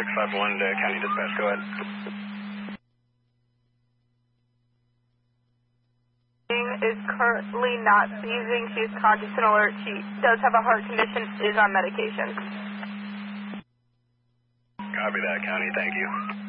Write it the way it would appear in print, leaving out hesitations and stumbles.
651 to County Dispatch. Go ahead. Is currently not seizing. She is conscious and alert. She does have a heart condition, is on medication. Copy that, County. Thank you.